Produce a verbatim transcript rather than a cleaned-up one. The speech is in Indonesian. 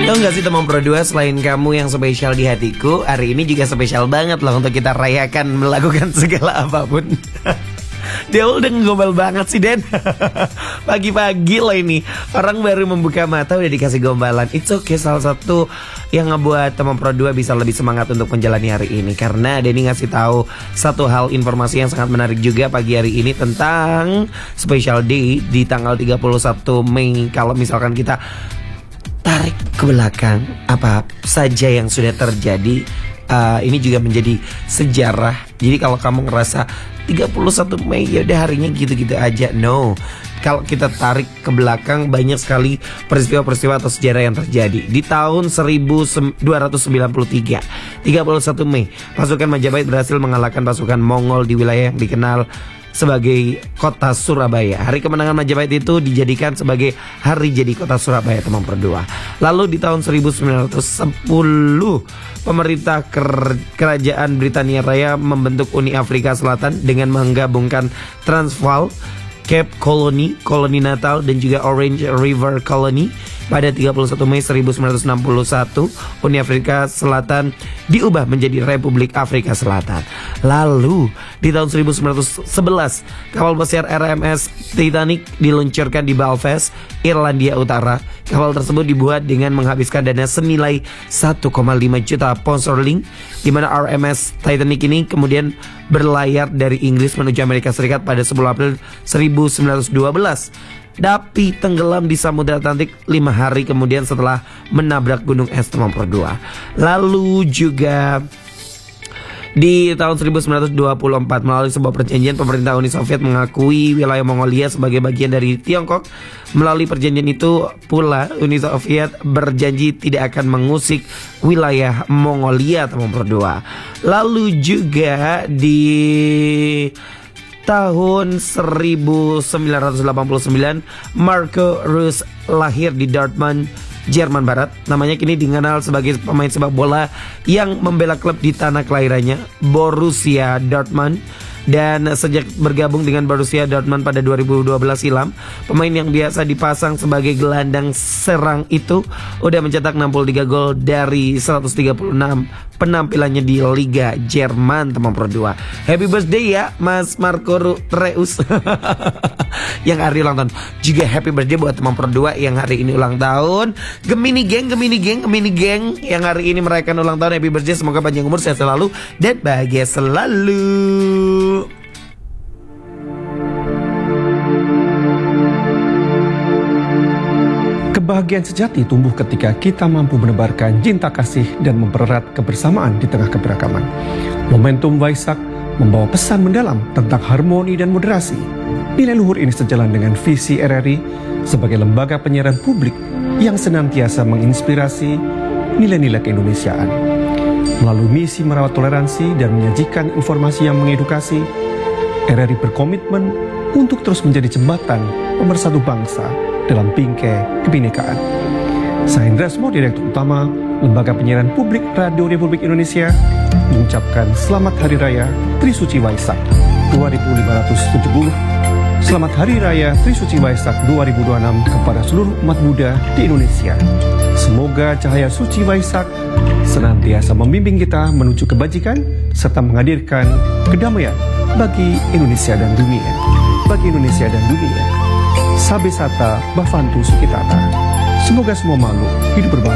Tahu gak sih teman Pro dua, selain kamu yang spesial di hatiku, hari ini juga spesial banget loh untuk kita rayakan melakukan segala apapun. Dia udah ngegombal banget sih Den. Pagi-pagi loh ini, orang baru membuka mata udah dikasih gombalan. It's okay, salah satu yang ngebuat teman Pro dua bisa lebih semangat untuk menjalani hari ini, karena Denny ngasih tahu satu hal informasi yang sangat menarik juga pagi hari ini tentang special day di tanggal tiga puluh satu Mei. Kalau misalkan kita tarik ke belakang apa saja yang sudah terjadi, uh, ini juga menjadi sejarah. Jadi kalau kamu ngerasa tiga puluh satu Mei ya udah harinya gitu-gitu aja, no. Kalau kita tarik ke belakang, banyak sekali peristiwa-peristiwa atau sejarah yang terjadi. Di tahun seribu dua ratus sembilan puluh tiga, tiga puluh satu Mei, pasukan Majapahit berhasil mengalahkan pasukan Mongol di wilayah yang dikenal sebagai kota Surabaya. Hari kemenangan Majapahit itu dijadikan sebagai hari jadi kota Surabaya, teman Pro dua. Lalu di tahun seribu sembilan ratus sepuluh, pemerintah ker kerajaan Britania Raya membentuk Uni Afrika Selatan dengan menggabungkan Transvaal, Cape Colony, Koloni Natal, dan juga Orange River Colony. Pada tiga puluh satu Mei seribu sembilan ratus enam puluh satu, Uni Afrika Selatan diubah menjadi Republik Afrika Selatan. Lalu di tahun seribu sembilan ratus sebelas, kapal pesiar R M S Titanic diluncurkan di Belfast, Irlandia Utara. Kapal tersebut dibuat dengan menghabiskan dana senilai satu koma lima juta pound sterling, di mana R M S Titanic ini kemudian berlayar dari Inggris menuju Amerika Serikat pada sepuluh April seribu sembilan ratus dua belas. Tapi tenggelam di Samudra Atlantik lima hari kemudian setelah menabrak gunung es, teman Pro dua. Lalu juga di tahun seribu sembilan ratus dua puluh empat, melalui sebuah perjanjian, pemerintah Uni Soviet mengakui wilayah Mongolia sebagai bagian dari Tiongkok. Melalui perjanjian itu pula, Uni Soviet berjanji tidak akan mengusik wilayah Mongolia, teman Pro dua. Lalu juga di tahun seribu sembilan ratus delapan puluh sembilan, Marco Reus lahir di Dortmund, Jerman Barat. Namanya kini dikenal sebagai pemain sepak bola yang membela klub di tanah kelahirannya, Borussia Dortmund. Dan sejak bergabung dengan Borussia Dortmund pada dua ribu dua belas silam, pemain yang biasa dipasang sebagai gelandang serang itu udah mencetak enam puluh tiga gol dari seratus tiga puluh enam penampilannya di Liga Jerman, teman Pro dua. Happy birthday ya Mas Marco Reus yang hari ulang tahun. Juga happy birthday buat teman Pro dua yang hari ini ulang tahun. Gemini Geng, Gemini Geng, Gemini Geng yang hari ini merayakan ulang tahun. Happy birthday, semoga panjang umur, sehat selalu, dan bahagia selalu. Kebahagiaan sejati tumbuh ketika kita mampu menebarkan cinta kasih dan mempererat kebersamaan di tengah keberagaman. Momentum Waisak membawa pesan mendalam tentang harmoni dan moderasi. Nilai luhur ini sejalan dengan visi R R I sebagai lembaga penyiaran publik yang senantiasa menginspirasi nilai-nilai keindonesiaan. Melalui misi merawat toleransi dan menyajikan informasi yang mengedukasi, R R I berkomitmen untuk terus menjadi jembatan pemersatu bangsa dalam bingkai kebinekaan. Saya Indra Smo, Direktur Utama Lembaga Penyiaran Publik Radio Republik Indonesia, mengucapkan Selamat Hari Raya Trisuci Waisak dua ribu lima ratus tujuh puluh. Selamat Hari Raya Trisuci Waisak dua ribu dua puluh enam kepada seluruh umat Buddha di Indonesia. Semoga cahaya suci Waisak senantiasa membimbing kita menuju kebajikan serta menghadirkan kedamaian bagi Indonesia dan dunia. Bagi Indonesia dan dunia. Sabe Sata Bavantu Sukitata. Semoga semua makhluk hidup berbahagia.